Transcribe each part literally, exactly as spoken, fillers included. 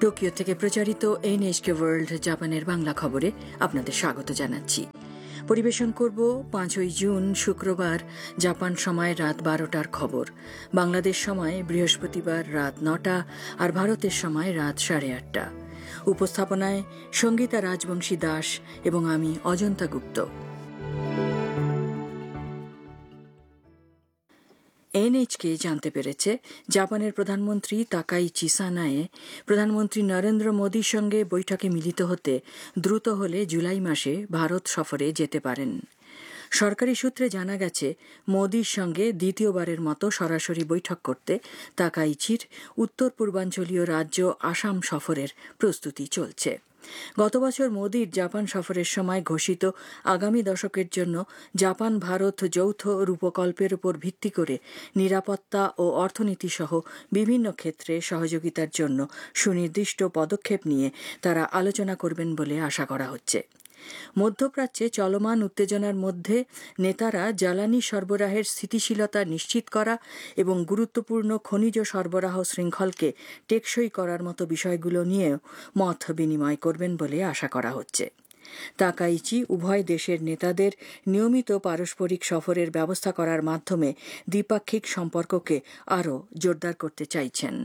Tokyo থেকে প্রচারিত NHK world জাপানের বাংলা খবরে আপনাদের স্বাগত জানাচ্ছি। পরিবেশন করব পাঁচই জুন শুক্রবার জাপান সময় রাত বারোটার খবর। বাংলাদেশ সময় বৃহস্পতিবার রাত নটা আর ভারতের সময় রাত সাড়ে আটটা। উপস্থাপনায় সঙ্গীতা রাজবংশী দাস এবং আমি অজন্তা গুপ্ত। এনএইচকে জানতে পেরেছে জাপানের প্রধানমন্ত্রী তাকাইচি সানায়ে প্রধানমন্ত্রী নরেন্দ্র মোদীর সঙ্গে বৈঠকে মিলিত হতে দ্রুত হলে জুলাই মাসে ভারত সফরে যেতে পারেন। সরকারি সূত্রে জানা গেছে, মোদীর সঙ্গে দ্বিতীয়বারের মতো সরাসরি বৈঠক করতে তাকাইচির উত্তর পূর্বাঞ্চলীয় রাজ্য আসাম সফরের প্রস্তুতি চলছে। গত বছর মোদীর জাপান সফরের সময় ঘোষিত আগামী দশকের জন্য জাপান ভারত যৌথ রূপকল্পের উপর ভিত্তি করে নিরাপত্তা ও অর্থনীতি সহ বিভিন্ন ক্ষেত্রে সহযোগিতার জন্য সুনির্দিষ্ট পদক্ষেপ নিয়ে তারা আলোচনা করবেন বলে আশা করা হচ্ছে। মধ্যপ্রাচ্যে চলমান উত্তেজনার মধ্যে নেতারা জ্বালানি সরবরাহের স্থিতিশীলতা নিশ্চিত করা এবং গুরুত্বপূর্ণ খনিজ সরবরাহ শৃঙ্খলকে টেকসই করার মতো বিষয়গুলো নিয়েও মত বিনিময় করবেন বলে আশা করা হচ্ছে। তাকাইচি উভয় দেশের নেতাদের নিয়মিত পারস্পরিক সফরের ব্যবস্থা করার মাধ্যমে দ্বিপাক্ষিক সম্পর্ককে আরও জোরদার করতে চাইছেন।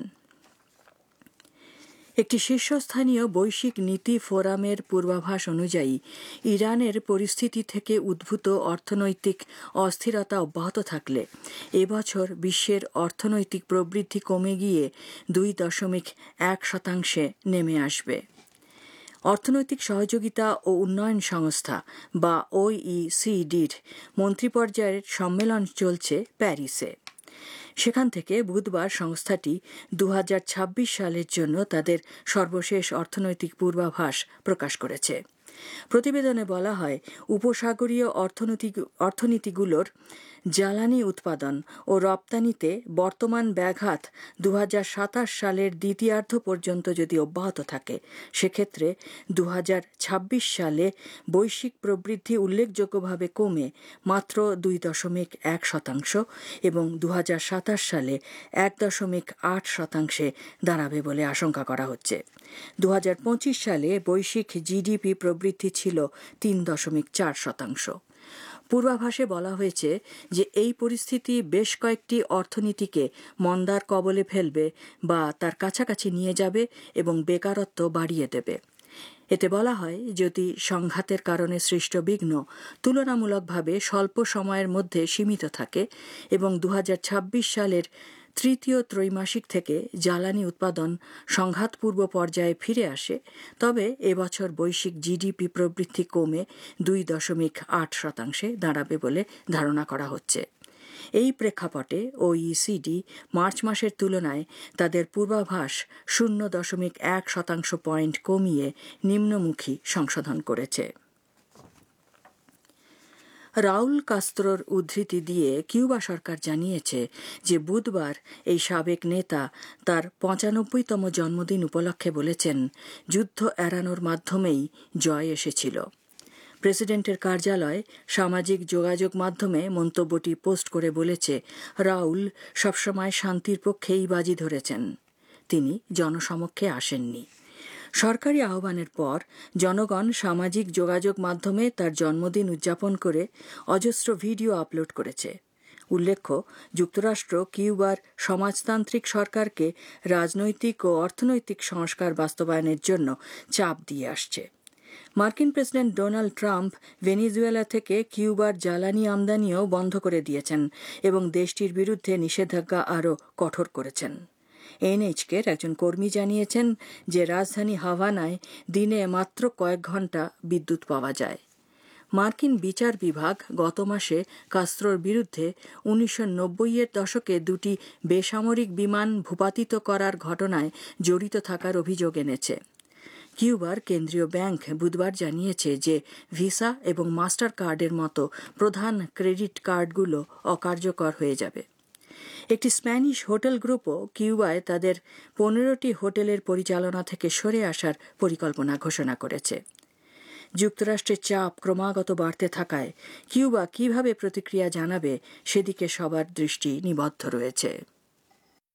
একটি শীর্ষস্থানীয় বৈশ্বিক নীতি ফোরামের পূর্বাভাস অনুযায়ী ইরানের পরিস্থিতি থেকে উদ্ভূত অর্থনৈতিক অস্থিরতা অব্যাহত থাকলে এবছর বিশ্বের অর্থনৈতিক প্রবৃদ্ধি কমে গিয়ে দুই দশমিক এক শতাংশে নেমে আসবে। অর্থনৈতিক সহযোগিতা ও উন্নয়ন সংস্থা বা ওইসিডির মন্ত্রীপর্যায়ের সম্মেলন চলছে প্যারিসে। সেখান থেকে বুধবার সংস্থাটি দু হাজার ছাব্বিশ সালের জন্য তাদের সর্বশেষ অর্থনৈতিক পূর্বাভাস প্রকাশ করেছে। প্রতিবেদনে বলা হয়, উপসাগরীয় অর্থনৈতিক অর্থনীতিগুলোর জ্বালানি উৎপাদন ও রপ্তানিতে বর্তমান ব্যাঘাত দু হাজার সাতাশ সালের দ্বিতীয়ার্ধ পর্যন্ত যদি অব্যাহত থাকে, সেক্ষেত্রে দু হাজার ছাব্বিশ সালে বৈশ্বিক প্রবৃদ্ধি উল্লেখযোগ্যভাবে কমে মাত্র দুই দশমিক এক শতাংশ এবং দু হাজার সাতাশ সালে এক দশমিক আট শতাংশে দাঁড়াবে বলে আশঙ্কা করা হচ্ছে। দু হাজার পঁচিশ সালে বৈশ্বিক জিডিপি প্রবৃদ্ধি ছিল তিন দশমিক চার শতাংশ। পূর্বাভাসে বলা হয়েছে যে এই পরিস্থিতি বেশ কয়েকটি অর্থনীতিকে মন্দার কবলে ফেলবে বা তার কাছাকাছি নিয়ে যাবে এবং বেকারত্ব বাড়িয়ে দেবে। এতে বলা হয়, যদি সংঘাতের কারণে সৃষ্ট বিঘ্ন তুলনামূলকভাবে স্বল্প সময়ের মধ্যে সীমিত থাকে এবং দু হাজার ছাব্বিশ সালের তৃতীয় ত্রৈমাসিক থেকে জ্বালানি উৎপাদন সংঘাতপূর্ব পর্যায়ে ফিরে আসে, তবে এবছর বৈশ্বিক জিডিপি প্রবৃদ্ধি কমে দুই দশমিক আট শতাংশে দাঁড়াবে বলে ধারণা করা হচ্ছে। এই প্রেক্ষাপটে ওইসিডি মার্চ মাসের তুলনায় তাদের পূর্বাভাস শূন্য দশমিক এক শতাংশ পয়েন্ট কমিয়ে নিম্নমুখী সংশোধন করেছে। রাউল কাস্ত্রোর উদ্ধৃতি দিয়ে কিউবা সরকার জানিয়েছে যে বুধবার এই সাবেক নেতা তার পঁচানব্বইতম জন্মদিন উপলক্ষে বলেছেন, যুদ্ধ এড়ানোর মাধ্যমেই জয় এসেছিল। প্রেসিডেন্টের কার্যালয় সামাজিক যোগাযোগ মাধ্যমে মন্তব্যটি পোস্ট করে বলেছে, রাউল সবসময় শান্তির পক্ষেই বাজি ধরেছেন, তিনি জনসমক্ষে আসেননি। সরকারি আহ্বানের পর জনগণ সামাজিক যোগাযোগ মাধ্যমে তার জন্মদিন উদযাপন করে অজস্র ভিডিও আপলোড করেছে। উল্লেখ্য, যুক্তরাষ্ট্র কিউবার সমাজতান্ত্রিক সরকারকে রাজনৈতিক ও অর্থনৈতিক সংস্কার বাস্তবায়নের জন্য চাপ দিয়ে আসছে। মার্কিন প্রেসিডেন্ট ডোনাল্ড ট্রাম্প ভেনিজুয়েলা থেকে কিউবার জ্বালানি আমদানিও বন্ধ করে দিয়েছেন এবং দেশটির বিরুদ্ধে নিষেধাজ্ঞা আরও কঠোর করেছেন। এনএইচকের একজন কর্মী জানিয়েছেন যে রাজধানী হাভানায় দিনে মাত্র কয়েক ঘণ্টা বিদ্যুৎ পাওয়া যায়। মার্কিন বিচার বিভাগ গত মাসে কাস্ত্রোর বিরুদ্ধে উনিশশো নব্বইয়ের দশকে দুটি বেসামরিক বিমান ভূপাতিত করার ঘটনায় জড়িত থাকার অভিযোগ এনেছে। কিউবার কেন্দ্রীয় ব্যাংক বুধবার জানিয়েছে যে ভিসা এবং মাস্টার কার্ডের মতো প্রধান ক্রেডিট কার্ডগুলো অকার্যকর হয়ে যাবে। একটি স্প্যানিশ হোটেল গ্রুপও কিউবায় তাদের পনেরোটি হোটেলের পরিচালনা থেকে সরে আসার পরিকল্পনা ঘোষণা করেছে। যুক্তরাষ্ট্রের চাপ ক্রমাগত বাড়তে থাকায় কিউবা কিভাবে প্রতিক্রিয়া জানাবে সেদিকে সবার দৃষ্টি নিবদ্ধ রয়েছে।